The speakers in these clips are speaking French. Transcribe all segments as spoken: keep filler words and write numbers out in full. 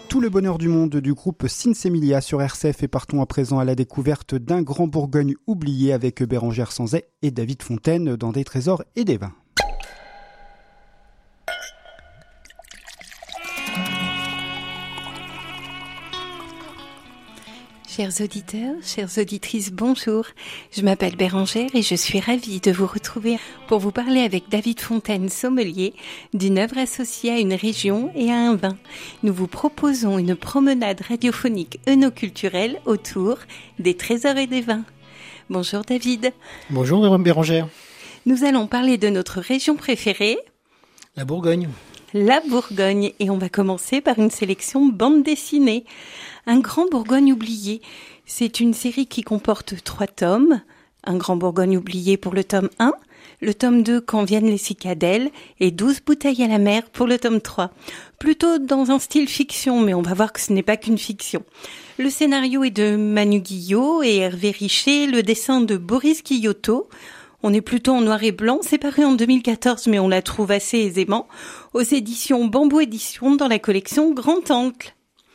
Tout le bonheur du monde du groupe Sinsemilia sur R C F et partons à présent à la découverte d'un grand Bourgogne oublié avec Bérengère Sanzet et David Fontaine dans Des trésors et des vins. Chers auditeurs, chères auditrices, bonjour. Je m'appelle Bérengère et je suis ravie de vous retrouver pour vous parler avec David Fontaine, sommelier, d'une œuvre associée à une région et à un vin. Nous vous proposons une promenade radiophonique œnoculturelle autour des trésors et des vins. Bonjour David. Bonjour Bérengère. Nous allons parler de notre région préférée, la Bourgogne. La Bourgogne, et on va commencer par une sélection bande dessinée. Un grand Bourgogne oublié, c'est une série qui comporte trois tomes. Un grand Bourgogne oublié pour le tome un, le tome deux Quand viennent les cicadelles et douze bouteilles à la mer pour le tome trois. Plutôt dans un style fiction, mais on va voir que ce n'est pas qu'une fiction. Le scénario est de Manu Guillot et Hervé Richer, le dessin de Boris Guillotot. On est plutôt en noir et blanc, c'est paru en deux mille quatorze, mais on la trouve assez aisément aux éditions Bambou Éditions dans la collection Grand-Angle.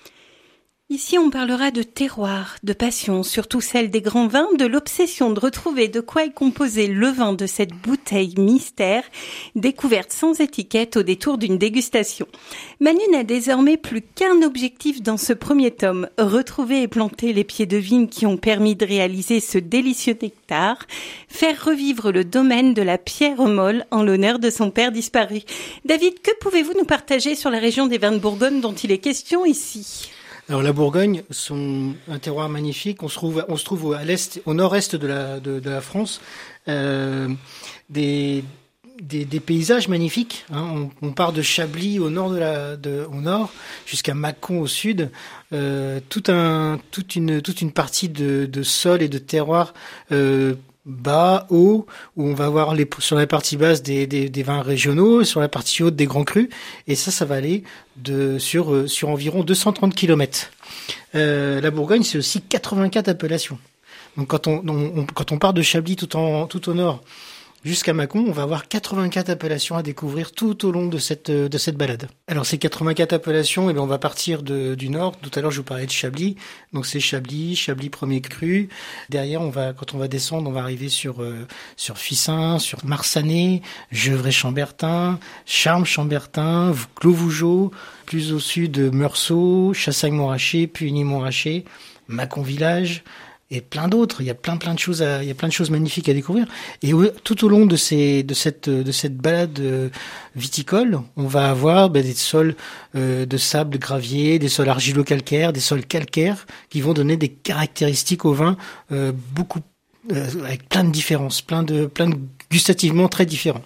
Ici, on parlera de terroir, de passion, surtout celle des grands vins, de l'obsession de retrouver de quoi est composé le vin de cette bouteille mystère, découverte sans étiquette au détour d'une dégustation. Manu n'a désormais plus qu'un objectif dans ce premier tome, retrouver et planter les pieds de vigne qui ont permis de réaliser ce délicieux nectar, faire revivre le domaine de la Pierre Molle en l'honneur de son père disparu. David, que pouvez-vous nous partager sur la région des vins de Bourgogne dont il est question ici ? Alors la Bourgogne, sont un terroir magnifique. On se trouve, on se trouve à l'est, au nord-est de la de, de la France, euh, des, des des paysages magnifiques. Hein. On, on part de Chablis au nord de la de, au nord jusqu'à Mâcon au sud. Euh, tout un toute une toute une partie de de sol et de terroir. Euh, bas, haut, où on va avoir les, sur la partie basse des, des, des vins régionaux, sur la partie haute des grands crus, et ça, ça va aller de, sur, sur environ deux cent trente kilomètres. Euh, la Bourgogne, c'est aussi quatre-vingt-quatre appellations. Donc quand on, on, on quand on part de Chablis tout en, tout au nord, jusqu'à Mâcon, on va avoir quatre-vingt-quatre appellations à découvrir tout au long de cette de cette balade. Alors ces quatre-vingt-quatre appellations, eh bien on va partir de, du nord. Tout à l'heure je vous parlais de Chablis, donc c'est Chablis, Chablis premier cru. Derrière on va quand on va descendre, on va arriver sur euh, sur Fissin, sur Marsanais, Gevrey-Chambertin, Charmes-Chambertin, Clos-Vougeot, plus au sud Meursault, Chassagne-Montrachet, Puigny-Montrachet, Mâcon village. Et plein d'autres, il y a plein plein de choses, à, il y a plein de choses magnifiques à découvrir. Et tout au long de ces, de cette, de cette balade viticole, on va avoir ben, des sols euh, de sable gravier, des sols argilo-calcaires, des sols calcaires, qui vont donner des caractéristiques au vin euh, beaucoup, euh, avec plein de différences, plein de, plein de gustativement très différents.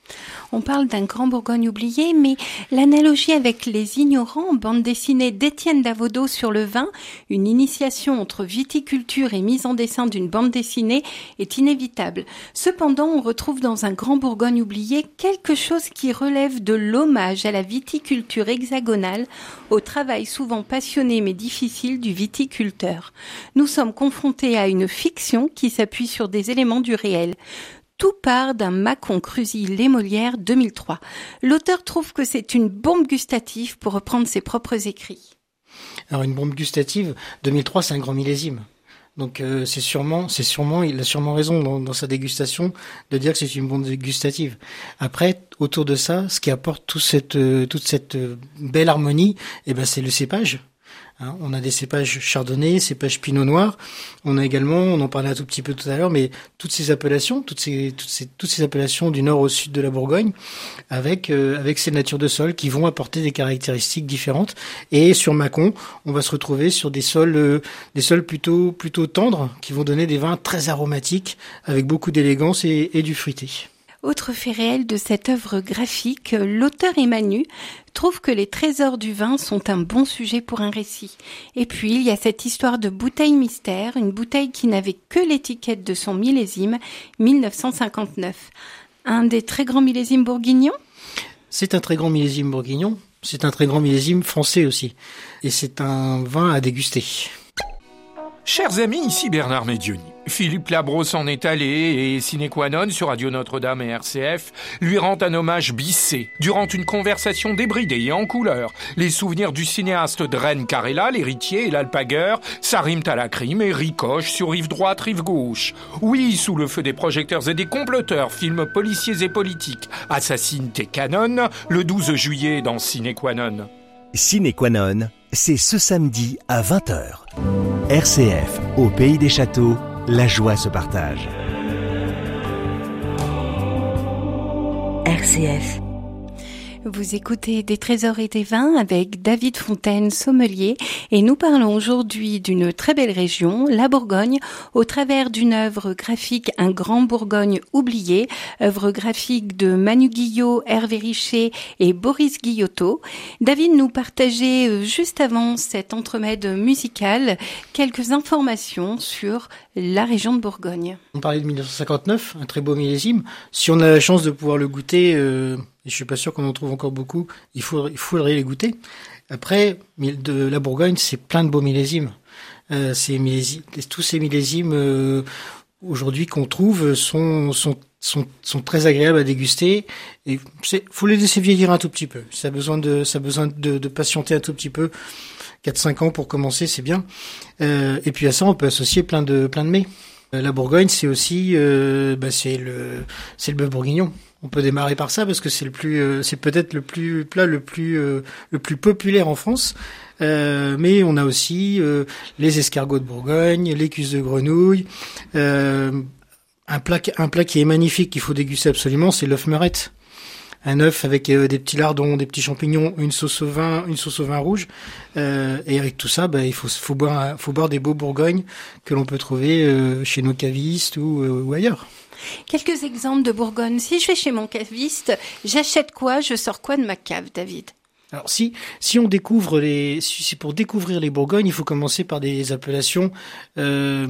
On parle d'un grand Bourgogne oublié, mais l'analogie avec Les Ignorants, bande dessinée d'Étienne Davodo sur le vin, une initiation entre viticulture et mise en dessin d'une bande dessinée, est inévitable. Cependant, on retrouve dans un grand Bourgogne oublié quelque chose qui relève de l'hommage à la viticulture hexagonale, au travail souvent passionné mais difficile du viticulteur. Nous sommes confrontés à une fiction qui s'appuie sur des éléments du réel. Tout part d'un Mâcon Cruzy-Les Molières deux mille trois. L'auteur trouve que c'est une bombe gustative pour reprendre ses propres écrits. Alors une bombe gustative, deux mille trois c'est un grand millésime. Donc euh, c'est sûrement, c'est sûrement, il a sûrement raison dans, dans sa dégustation de dire que c'est une bombe gustative. Après, autour de ça, ce qui apporte toute cette, euh, toute cette euh, belle harmonie, eh ben c'est le cépage. Hein, on a des cépages chardonnay, cépages pinot noir. On a également, on en parlait un tout petit peu tout à l'heure, mais toutes ces appellations, toutes ces, toutes ces, toutes ces appellations du nord au sud de la Bourgogne, avec euh, avec ces natures de sol qui vont apporter des caractéristiques différentes. Et sur Mâcon, on va se retrouver sur des sols, euh, des sols plutôt plutôt tendres, qui vont donner des vins très aromatiques, avec beaucoup d'élégance et, et du fruité. Autre fait réel de cette œuvre graphique, l'auteur Manu trouve que les trésors du vin sont un bon sujet pour un récit. Et puis, il y a cette histoire de bouteille mystère, une bouteille qui n'avait que l'étiquette de son millésime, mille neuf cent cinquante-neuf. Un des très grands millésimes bourguignons ? C'est un très grand millésime bourguignon, c'est un très grand millésime français aussi. Et c'est un vin à déguster. Chers amis, ici Bernard Médioni. Philippe Labrosse en est allé et sine qua non sur Radio Notre-Dame et R C F lui rend un hommage bissé. Durant une conversation débridée et en couleur, les souvenirs du cinéaste Dren Carella, l'héritier et l'alpagueur, s'arriment à la crime et ricochent sur rive droite, rive gauche. Oui, sous le feu des projecteurs et des comploteurs, films policiers et politiques, Assassine tes canons, le douze juillet dans Sine qua non. Sine qua non, c'est ce samedi à vingt heures. R C F, au Pays des Châteaux, la joie se partage. R C F. Vous écoutez Des trésors et des vins avec David Fontaine, sommelier, et nous parlons aujourd'hui d'une très belle région, la Bourgogne, au travers d'une œuvre graphique, Un Grand Bourgogne oublié, œuvre graphique de Manu Guillot, Hervé Richer et Boris Guillotot. David nous partageait juste avant cet entremède musical quelques informations sur la région de Bourgogne. On parlait de mille neuf cent cinquante-neuf, un très beau millésime. Si on a la chance de pouvoir le goûter, euh, et je suis pas sûr qu'on en trouve encore beaucoup, il faut, il faudrait les goûter. Après, de la Bourgogne, c'est plein de beaux millésimes. Euh, ces millésimes, tous ces millésimes euh, aujourd'hui qu'on trouve sont, sont, sont, sont très agréables à déguster. Et c'est, faut les laisser vieillir un tout petit peu. Ça a besoin de, ça a besoin de, de patienter un tout petit peu. quatre cinq ans pour commencer, c'est bien. Euh, et puis à ça, on peut associer plein de, plein de mets. Euh, la Bourgogne, c'est aussi, euh, bah, c'est le, c'est le bœuf bourguignon. On peut démarrer par ça parce que c'est le plus, euh, c'est peut-être le plus plat, le plus, euh, le plus populaire en France. Euh, mais on a aussi euh, les escargots de Bourgogne, les cuisses de grenouille. Euh, un plat, un plat qui est magnifique, qu'il faut déguster absolument, c'est l'œuf meurette. Un œuf avec euh, des petits lardons, des petits champignons, une sauce au vin, une sauce au vin rouge. Euh, et avec tout ça, bah, il faut, faut boire, faut boire des beaux Bourgognes que l'on peut trouver euh, chez nos cavistes ou, euh, ou ailleurs. Quelques exemples de Bourgogne. Si je vais chez mon caviste, j'achète quoi? Je sors quoi de ma cave, David? Alors si si on découvre les, si c'est pour découvrir les Bourgognes, il faut commencer par des appellations. Euh,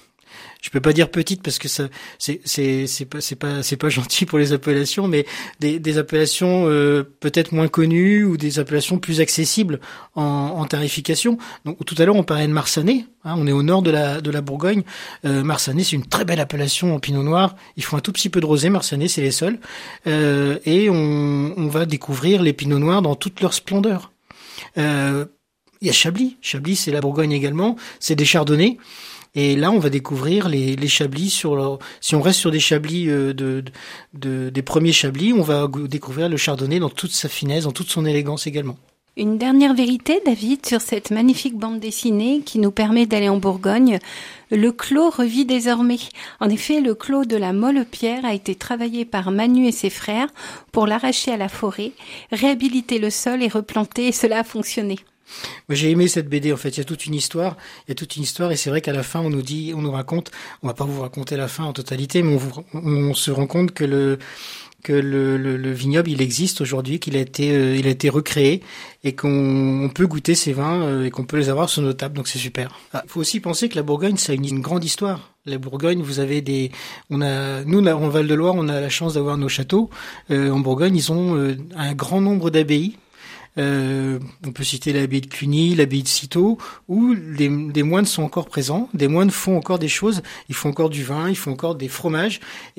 Je peux pas dire petites parce que ça c'est c'est c'est pas c'est pas c'est pas gentil pour les appellations, mais des des appellations euh, peut-être moins connues ou des appellations plus accessibles en, en tarification. Donc tout à l'heure on parlait de Marsanais, hein, on est au nord de la de la Bourgogne. Euh, Marsanais, c'est une très belle appellation en Pinot Noir. Ils font un tout petit peu de rosé. Marsanais, c'est les seuls. Euh, et on on va découvrir les Pinots Noirs dans toute leur splendeur. Euh, il y a Chablis. Chablis, c'est la Bourgogne également. C'est des chardonnays. Et là, on va découvrir les, les chablis sur leur, si on reste sur des chablis euh, de, de, de, des premiers chablis, on va découvrir le chardonnay dans toute sa finesse, dans toute son élégance également. Une dernière vérité, David, sur cette magnifique bande dessinée qui nous permet d'aller en Bourgogne. Le clos revit désormais. En effet, le clos de la Molle-Pierre a été travaillé par Manu et ses frères pour l'arracher à la forêt, réhabiliter le sol et replanter, et cela a fonctionné. Moi, j'ai aimé cette B D. En fait, il y a toute une histoire. Il y a toute une histoire, et c'est vrai qu'à la fin, on nous dit, on nous raconte. On va pas vous raconter la fin en totalité, mais on, vous, on se rend compte que le que le, le, le vignoble, il existe aujourd'hui, qu'il a été, euh, il a été recréé, et qu'on on peut goûter ces vins euh, et qu'on peut les avoir sur nos tables. Donc c'est super. Il faut aussi penser que la Bourgogne, ça a une, une grande histoire. La Bourgogne, vous avez des, on a, nous, en Val-de-Loire, on a la chance d'avoir nos châteaux. Euh, en Bourgogne, ils ont euh, un grand nombre d'abbayes. Euh, on peut citer l'abbaye de Cluny, l'abbaye de Cîteaux, où les, des moines sont encore présents, des moines font encore des choses, ils font encore du vin, ils font encore des fromages.